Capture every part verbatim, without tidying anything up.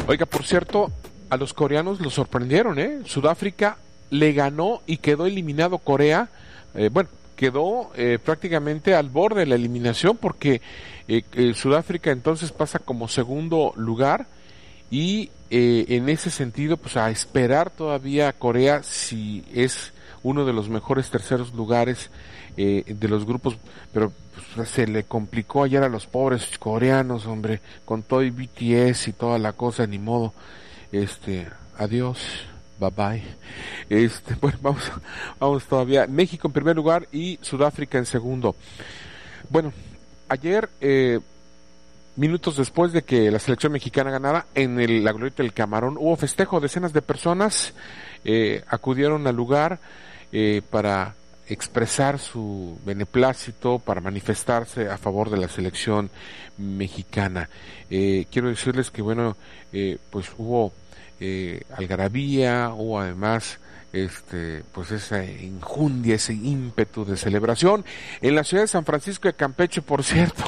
Oiga, por cierto, a los coreanos los sorprendieron, ¿eh? Sudáfrica le ganó y quedó eliminado Corea. Eh, bueno, quedó eh, prácticamente al borde de la eliminación porque eh, eh, Sudáfrica entonces pasa como segundo lugar y eh, en ese sentido, pues a esperar todavía a Corea si es uno de los mejores terceros lugares eh, de los grupos, pero pues, se le complicó ayer a los pobres coreanos, hombre, con todo y B T S y toda la cosa, ni modo. Este, adiós, bye bye. Este, bueno, vamos, vamos todavía. México en primer lugar y Sudáfrica en segundo. Bueno, ayer, eh, minutos después de que la selección mexicana ganara en el, la glorieta del Camarón, hubo festejo. Decenas de personas eh, acudieron al lugar eh, para expresar su beneplácito, para manifestarse a favor de la selección mexicana. Eh, quiero decirles que, bueno, eh, pues hubo eh, algarabía, hubo además este pues esa injundia, ese ímpetu de celebración en la ciudad de San Francisco de Campeche, por cierto.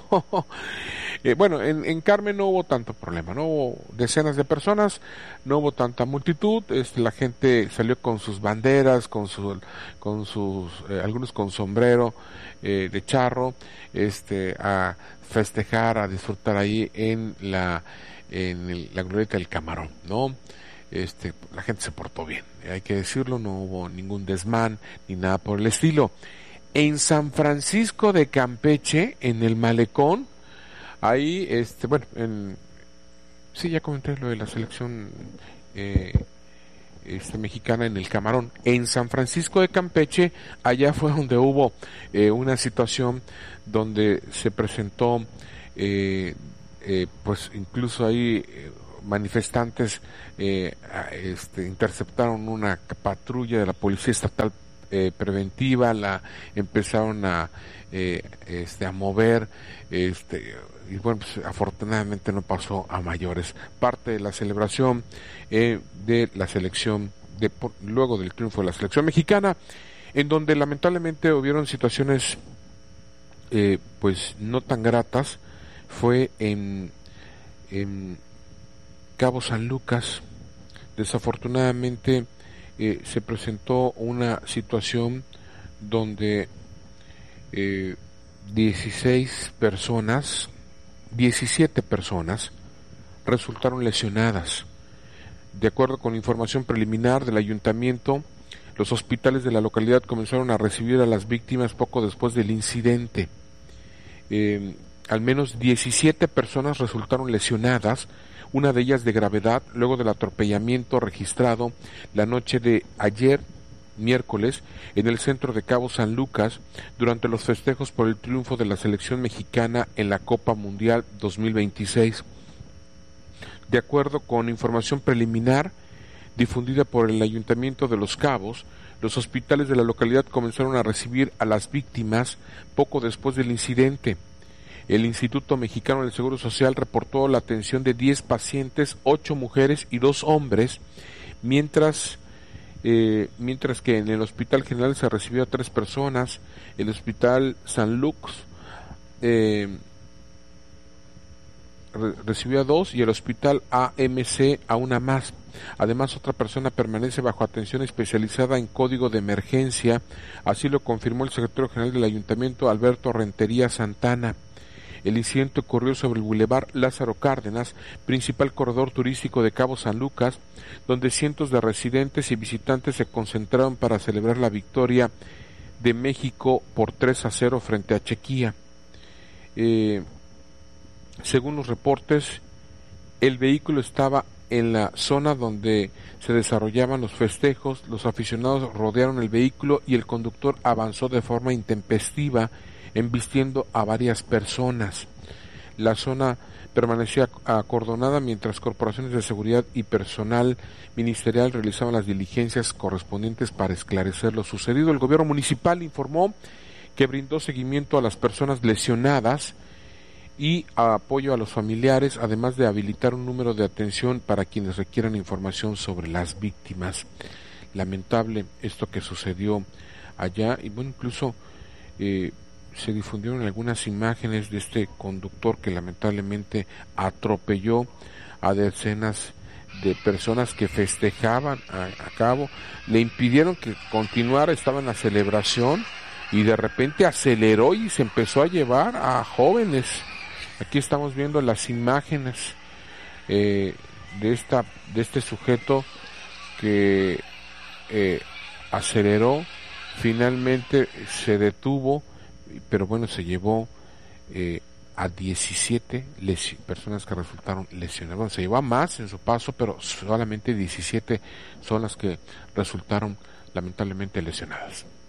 eh, bueno, en, en Carmen no hubo tanto problema, no hubo decenas de personas, no hubo tanta multitud, este, la gente salió con sus banderas, con su, con sus, eh, algunos con sombrero eh, de charro, este, a festejar, a disfrutar ahí en la, en el, la glorieta del Camarón, ¿no? Este, la gente se portó bien, hay que decirlo, no hubo ningún desmán ni nada por el estilo. En San Francisco de Campeche, en el malecón, ahí, este, bueno, en, sí, ya comenté lo de la selección eh, este, mexicana en el Camarón. En San Francisco de Campeche, allá fue donde hubo eh, una situación donde se presentó, eh, eh, pues incluso ahí eh, manifestantes eh, este, interceptaron una patrulla de la Policía Estatal eh, Preventiva, la empezaron a eh, este, a mover, este, y bueno, pues, afortunadamente no pasó a mayores. Parte de la celebración eh, de la selección, de, por, luego del triunfo de la selección mexicana, en donde lamentablemente hubieron situaciones eh, pues no tan gratas, fue en, en Cabo San Lucas. Desafortunadamente eh, se presentó una situación donde eh, dieciséis personas, diecisiete personas resultaron lesionadas. De acuerdo con información preliminar del ayuntamiento, los hospitales de la localidad comenzaron a recibir a las víctimas poco después del incidente. Eh, al menos diecisiete personas resultaron lesionadas, una de ellas de gravedad, luego del atropellamiento registrado la noche de ayer, miércoles, en el centro de Cabo San Lucas, durante los festejos por el triunfo de la selección mexicana en la Copa Mundial dos mil veintiséis. De acuerdo con información preliminar difundida por el Ayuntamiento de Los Cabos, los hospitales de la localidad comenzaron a recibir a las víctimas poco después del incidente. El Instituto Mexicano del Seguro Social reportó la atención de diez pacientes, ocho mujeres y dos hombres, mientras eh, mientras que en el Hospital General se recibió a tres personas, el Hospital San Lux eh, re recibió a dos y el Hospital A M C a una más. Además, otra persona permanece bajo atención especializada en código de emergencia, así lo confirmó el secretario general del Ayuntamiento, Alberto Rentería Santana. El incidente ocurrió sobre el Boulevard Lázaro Cárdenas, principal corredor turístico de Cabo San Lucas, donde cientos de residentes y visitantes se concentraron para celebrar la victoria de México por tres a cero frente a Chequia. Eh, según los reportes, el vehículo estaba en la zona donde se desarrollaban los festejos, los aficionados rodearon el vehículo y el conductor avanzó de forma intempestiva, embistiendo a varias personas. La zona permanecía acordonada mientras corporaciones de seguridad y personal ministerial realizaban las diligencias correspondientes para esclarecer lo sucedido. El gobierno municipal informó que brindó seguimiento a las personas lesionadas y apoyo a los familiares, además de habilitar un número de atención para quienes requieran información sobre las víctimas. Lamentable esto que sucedió allá, y bueno, incluso eh, se difundieron algunas imágenes de este conductor que lamentablemente atropelló a decenas de personas que festejaban a, a cabo, le impidieron que continuara, estaba en la celebración y de repente aceleró y se empezó a llevar a jóvenes. Aquí estamos viendo las imágenes eh, de esta de este sujeto que eh, aceleró, finalmente se detuvo, pero bueno, se llevó eh, a diecisiete lesi- personas que resultaron lesionadas. Bueno, se llevó a más en su paso, pero solamente diecisiete son las que resultaron lamentablemente lesionadas.